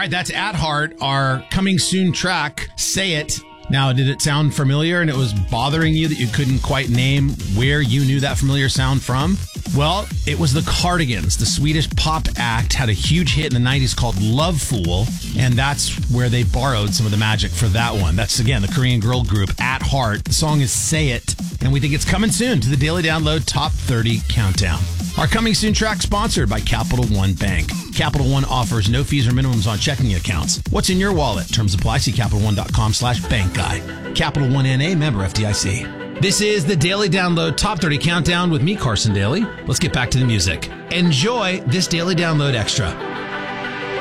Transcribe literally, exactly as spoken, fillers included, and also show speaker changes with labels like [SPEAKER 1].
[SPEAKER 1] right, that's At Heart, our coming soon track, Say It. Now, did it sound familiar and it was bothering you that you couldn't quite name where you knew that familiar sound from? Well, it was the Cardigans. The Swedish pop act had a huge hit in the nineties called Love Fool, and that's where they borrowed some of the magic for that one. That's, again, the Korean girl group At Heart. The song is Say It, and we think it's coming soon to the Daily Download Top thirty Countdown. Our coming soon track sponsored by Capital One Bank. Capital One offers no fees or minimums on checking accounts. What's in your wallet? Terms apply. See CapitalOne.com slash bank guy. Capital One N A, member F D I C. This is the Daily Download Top thirty Countdown with me, Carson Daly. Let's get back to the music. Enjoy this Daily Download Extra.